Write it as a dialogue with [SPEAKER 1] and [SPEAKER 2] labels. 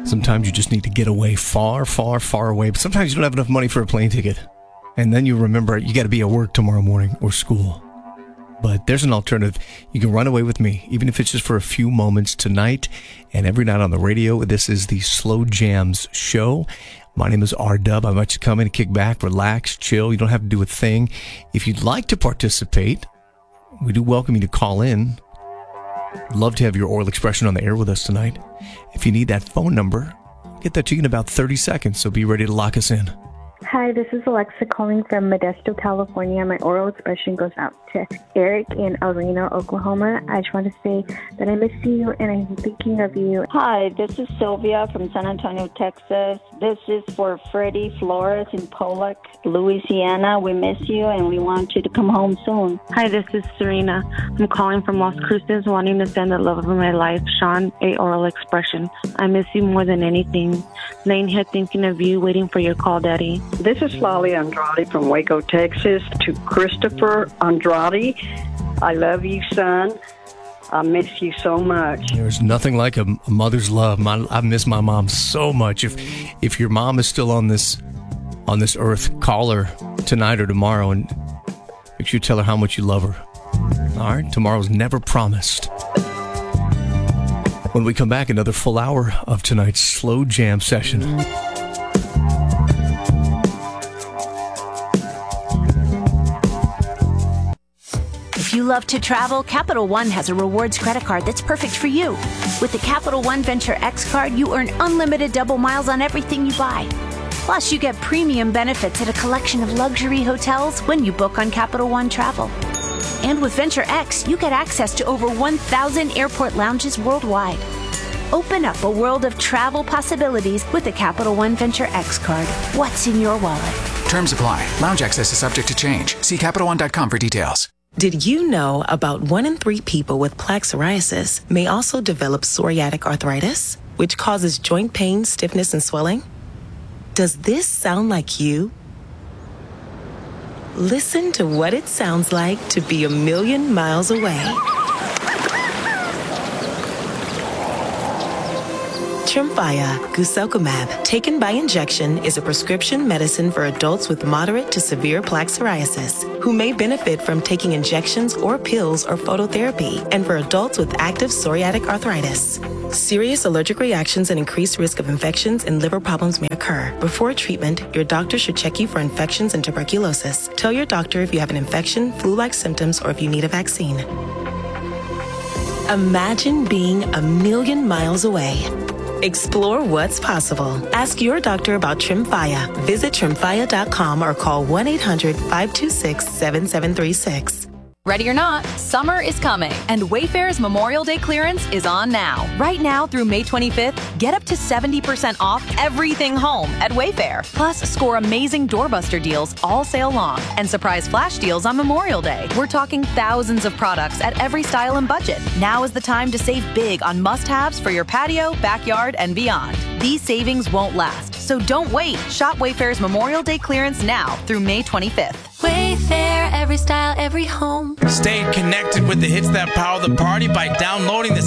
[SPEAKER 1] Sometimes you just need to get away far, far, far away. But sometimes you don't have enough money for a plane ticket. And then you remember you got to be at work tomorrow morning or school. But there's an alternative. You can run away with me, even if it's just for a few moments tonight and every night on the radio. This is the Slow Jams show. My name is R-Dub. I invite you to come in and kick back, relax, chill. You don't have to do a thing. If you'd like to participate, we do welcome you to call in. Love to have your oral expression on the air with us tonight. If you need that phone number, I'll get that to you in about 30 seconds, so be ready to lock us in.
[SPEAKER 2] Hi, this is Alexa calling from Modesto, California. My oral expression goes out to Eric in El Reno, Oklahoma. I just want to say that I miss you and I'm thinking of you.
[SPEAKER 3] Hi, this is Sylvia from San Antonio, Texas. This is for Freddie Flores in Pollock, Louisiana. We miss you and we want you to come home soon.
[SPEAKER 4] Hi, this is Serena. I'm calling from Las Cruces, wanting to send the love of my life, Sean, a oral expression. I miss you more than anything. Laying here thinking of you, waiting for your call, Daddy.
[SPEAKER 5] This is Lolly Andrade from Waco, Texas. To Christopher Andrade, I love you, son. I miss you so much.
[SPEAKER 1] There's nothing like a mother's love. I miss my mom so much. If your mom is still on this earth, call her tonight or tomorrow and make sure you tell her how much you love her. All right? Tomorrow's never promised. When we come back, another full hour of tonight's Slow Jam session.
[SPEAKER 6] If you love to travel, Capital One has a rewards credit card that's perfect for you. With the Capital One Venture X card, you earn unlimited double miles on everything you buy. Plus, you get premium benefits at a collection of luxury hotels when you book on Capital One Travel. And with Venture X, you get access to over 1,000 airport lounges worldwide. Open up a world of travel possibilities with the Capital One Venture X card. What's in your wallet?
[SPEAKER 7] Terms apply. Lounge access is subject to change. See CapitalOne.com for details.
[SPEAKER 8] Did you know about 1 in 3 people with plaque psoriasis may also develop psoriatic arthritis, which causes joint pain, stiffness, and swelling? Does this sound like you? Listen to what it sounds like to be a million miles away. Tremfya guselkumab, taken by injection, is a prescription medicine for adults with moderate to severe plaque psoriasis who may benefit from taking injections or pills or phototherapy, and for adults with active psoriatic arthritis. Serious allergic reactions and increased risk of infections and liver problems may occur. Before treatment, your doctor should check you for infections and tuberculosis. Tell your doctor if you have an infection, flu-like symptoms, or if you need a vaccine. Imagine being a million miles away. Explore what's possible. Ask your doctor about Tremfya. Visit Tremfya.com or call 1-800-526-7736.
[SPEAKER 9] Ready or not, summer is coming, and Wayfair's Memorial Day clearance is on now. Right now through May 25th, get up to 70% off everything home at Wayfair. Plus, score amazing doorbuster deals all sale long and surprise flash deals on Memorial Day. We're talking thousands of products at every style and budget. Now is the time to save big on must-haves for your patio, backyard, and beyond. These savings won't last, so don't wait. Shop Wayfair's Memorial Day clearance now through May 25th.
[SPEAKER 10] Wayfair, every stay connected with the hits that power the party by downloading the